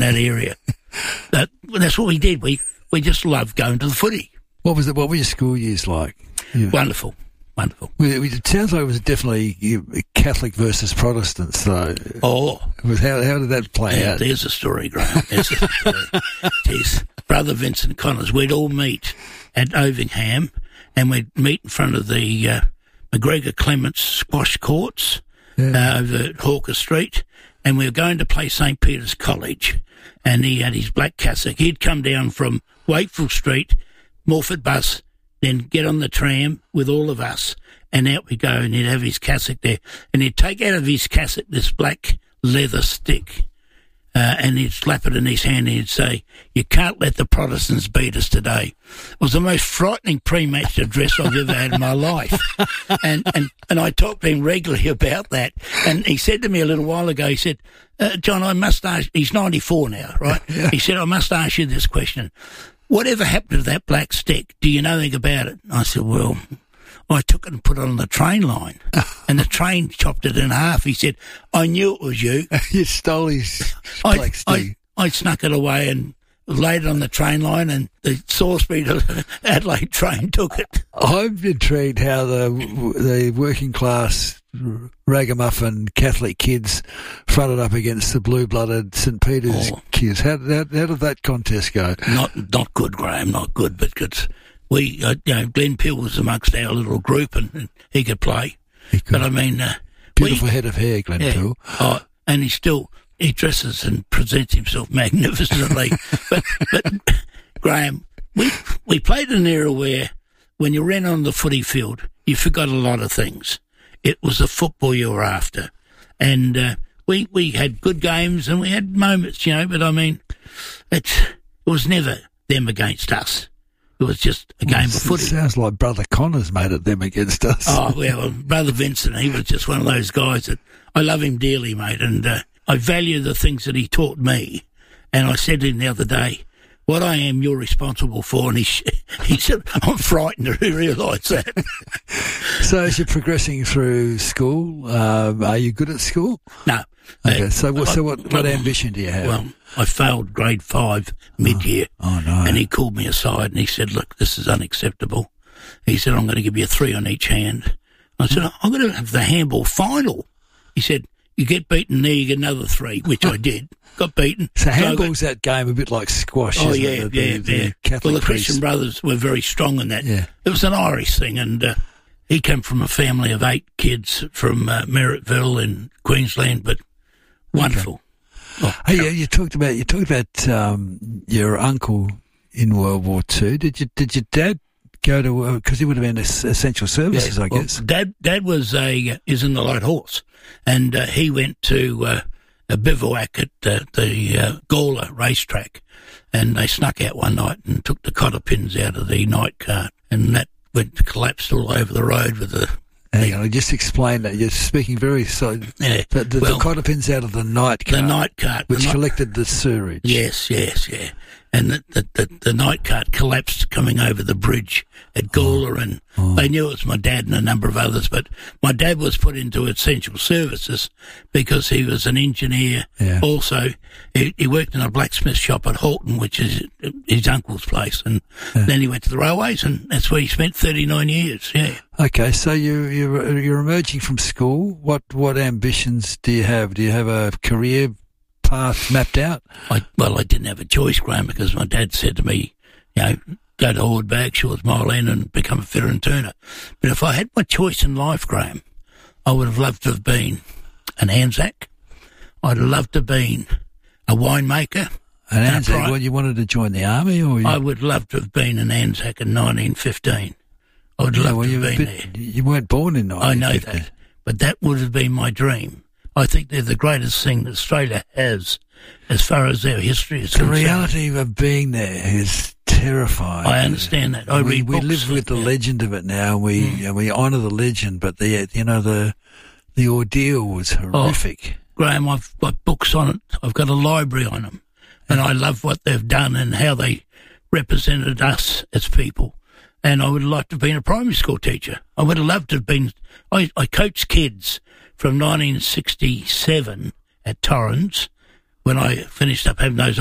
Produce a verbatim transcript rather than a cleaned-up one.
that area. But that's what we did. We we just loved going to the footy. What was it? What were your school years like? Yeah. Wonderful, wonderful. It sounds like it was definitely Catholic versus Protestants, though. Oh, it was how how did that play yeah, out? There's a story, Graham. There's a story. Jeez. Brother Vincent Connors, we'd all meet at Ovingham, and we'd meet in front of the uh, McGregor Clements squash courts yeah. uh, over at Hawker Street, and we were going to play Saint Peter's College, and he had his black cassock. He'd come down from Wakefield Street, Morford bus, then get on the tram with all of us, and out we go, and he'd have his cassock there, and he'd take out of his cassock this black leather stick, Uh, and he'd slap it in his hand and he'd say, "You can't let the Protestants beat us today." It was the most frightening pre-match address I've ever had in my life. And, and, and I talked to him regularly about that. And he said to me a little while ago, he said, uh, "John, I must ask," he's ninety-four now, right? Yeah. He said, "I must ask you this question. Whatever happened to that black stick? Do you know anything about it?" I said, "Well, I took it and put it on the train line, and the train chopped it in half." He said, "I knew it was you." You stole his I, black stick. I, I snuck it away and laid it on the train line, and the Salisbury to Adelaide train took it. I'm intrigued how the the working class ragamuffin Catholic kids fronted up against the blue-blooded Saint Peter's oh. kids. How, how, how did that contest go? Not not good, Graham, not good, but it's... We, uh, you know, Glenn Peel was amongst our little group, and, and he could play. He could. But I mean, uh, beautiful we, head of hair, Glenn yeah, Peel. Oh, and he still he dresses and presents himself magnificently. but, but Graham, we we played in an era where when you ran on the footy field, you forgot a lot of things. It was the football you were after, and uh, we we had good games and we had moments, you know. But I mean, it's it was never them against us. It was just a game well, of footy. It sounds like Brother Connors made it them against us. Oh, well, Brother Vincent, he was just one of those guys that I love him dearly, mate, and uh, I value the things that he taught me. And I said to him the other day, "What I am, you're responsible for." And he, he said, "I'm frightened to realise that." So as you're progressing through school, um, are you good at school? No. Okay, uh, so, what, I, so what, what ambition do you have? Well, I failed grade five mid-year. Oh, oh, no. And he called me aside and he said, "Look, this is unacceptable." He said, "I'm going to give you a three on each hand." I said, "I'm going to have the handball final." He said, "You get beaten there, you get another three," which I did. Got beaten. So handball's so got, that game a bit like squash, oh, isn't yeah, it? yeah, the, the yeah. Catholic well, the priest. Christian brothers were very strong in that. Yeah. It was an Irish thing, and uh, he came from a family of eight kids from uh, Merrittville in Queensland, but wonderful. Okay. Oh, hey, yeah, you talked about you talked about um, your uncle in World War Two. Did you did your dad go to because uh, he would have been essential services? Yeah, I well, guess. Dad Dad was a is in the Light Horse, and uh, he went to uh, a bivouac at uh, the uh, Gawler racetrack, and they snuck out one night and took the cotter pins out of the night cart, and that went collapsed all over the road with the. Hang on, just explain that. You're speaking very so. Yeah, the, the, well, the cotter pins out of the night cart. The night cart. Which the collected the sewage. Yes, yes, yeah. And the, the, the, the night cart collapsed coming over the bridge at Gawler, oh. and oh. they knew it was my dad and a number of others, but my dad was put into essential services because he was an engineer. Yeah. Also, he, he worked in a blacksmith shop at Halton, which is his uncle's place, and yeah. then he went to the railways, and that's where he spent thirty-nine years, yeah. Okay, so you, you're, you're emerging from school. What, what ambitions do you have? Do you have a career path mapped out? I, well, I didn't have a choice, Graham, because my dad said to me, you know, go to Horde Bagshaws, Mile End and become a fitter and turner. But if I had my choice in life, Graham, I would have loved to have been an Anzac. I'd have loved to have been a winemaker. An Anzac? Well, you wanted to join the army? Or you... I would love to have been an Anzac in nineteen fifteen. I would yeah, love well, to have been bit, there. You weren't born in nineteen fifty. I know that, but that would have been my dream. I think they're the greatest thing that Australia has as far as their history is the concerned. The reality of being there is terrifying. I understand that. I we, read we books live with the yeah. legend of it now. We mm. we honour the legend, but the you know the the ordeal was horrific. Oh, Graham, I've got books on it. I've got a library on them, and I love what they've done and how they represented us as people. And I would have liked to have been a primary school teacher. I would have loved to have been... I, I coached kids from nineteen sixty-seven at Torrens when I finished up having those